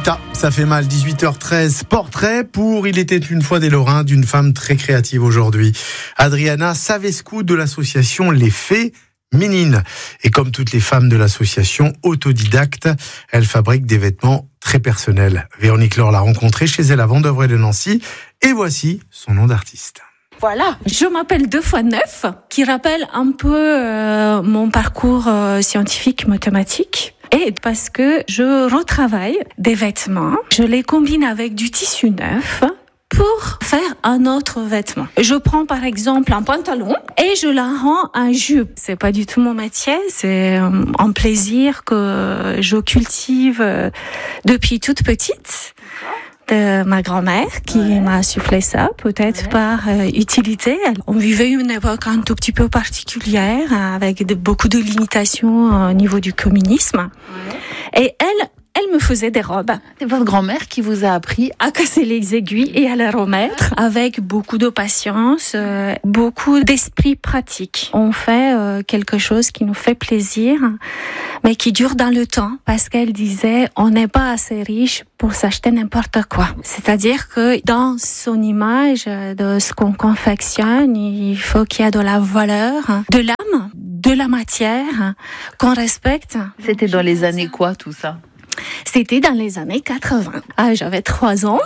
Putain, ça fait mal. 18h13, portrait pour Il était une fois des Lorrains d'une femme très créative aujourd'hui. Adriana Savescu de l'association Les Fées Ménines. Et comme toutes les femmes de l'association, autodidacte, elle fabrique des vêtements très personnels. Véronique Laure l'a rencontrée chez elle à Vendeuvre de Nancy. Et voici son nom d'artiste. Voilà, je m'appelle 2x9, qui rappelle un peu mon parcours scientifique mathématique. Et parce que je retravaille des vêtements, je les combine avec du tissu neuf pour faire un autre vêtement. Je prends par exemple un pantalon et je la rends en jupe. C'est pas du tout mon métier, c'est un plaisir que je cultive depuis toute petite. De ma grand-mère qui m'a soufflé ça, peut-être par utilité. On vivait une époque un tout petit peu particulière avec beaucoup de limitations au niveau du communisme. Et elle me faisait des robes. C'est votre grand-mère qui vous a appris à casser les aiguilles et à les remettre avec beaucoup de patience, beaucoup d'esprit pratique. On fait quelque chose qui nous fait plaisir, mais qui dure dans le temps, parce qu'elle disait on n'est pas assez riche pour s'acheter n'importe quoi. C'est-à-dire que dans son image de ce qu'on confectionne, il faut qu'il y ait de la valeur, de l'âme, de la matière, qu'on respecte. C'était dans les années quoi tout ça ? C'était dans les années 80. J'avais 3 ans.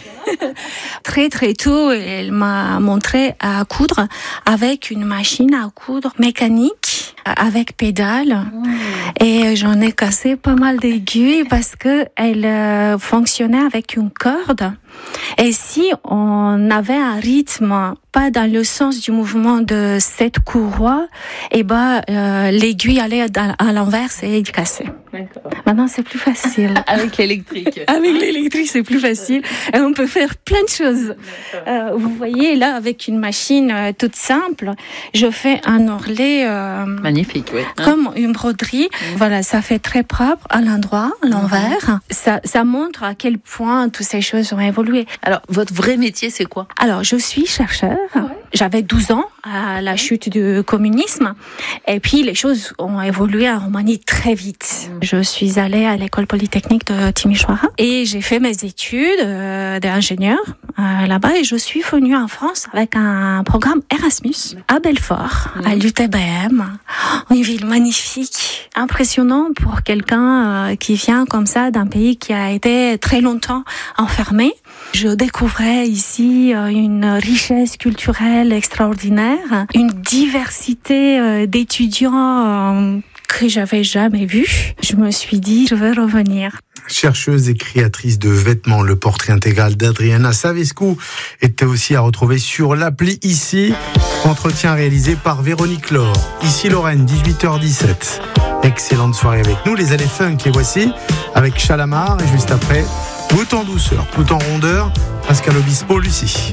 Très très tôt, elle m'a montré à coudre avec une machine à coudre mécanique, avec pédale. Et j'en ai cassé pas mal d'aiguilles parce que elle fonctionnait avec une corde. Et si on avait un rythme pas dans le sens du mouvement de cette courroie, l'aiguille allait à l'inverse et elle cassait. D'accord. Maintenant, c'est plus facile. Avec l'électrique. Avec l'électrique, c'est plus facile. Et on peut faire plein de choses. Vous voyez, là, avec une machine toute simple, je fais un ourlet... magnifique, oui. Comme une broderie. Voilà, ça fait très propre à l'endroit, à l'envers. Ça montre à quel point toutes ces choses ont évolué. Alors, votre vrai métier, c'est quoi ? Alors, je suis chercheur. J'avais 12 ans à la chute du communisme. Et puis, les choses ont évolué en Roumanie très vite. Je suis allée à l'école polytechnique de Timișoara et j'ai fait mes études d'ingénieur là-bas et je suis venue en France avec un programme Erasmus à Belfort, à l'UTBM. Une ville magnifique, impressionnant pour quelqu'un qui vient comme ça d'un pays qui a été très longtemps enfermé. Je découvrais ici une richesse culturelle extraordinaire, une diversité d'étudiants que j'avais jamais vu. Je me suis dit, je veux revenir. Chercheuse et créatrice de vêtements, le portrait intégral d'Adriana Savescu était aussi à retrouver sur l'appli Ici. Entretien réalisé par Véronique Laure. Ici Lorraine, 18h17. Excellente soirée avec nous, les années funk. Les voici avec Chalamar et juste après, tout en douceur, tout en rondeur, Pascal Obispo, Lucie.